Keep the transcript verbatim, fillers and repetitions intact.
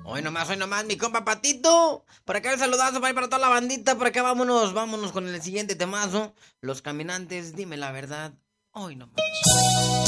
Hoy nomás, hoy nomás, mi compa Patito. Por acá el saludazo para, para toda la bandita. Por acá vámonos, vámonos con el siguiente temazo. Los Caminantes, dime la verdad. Hoy nomás.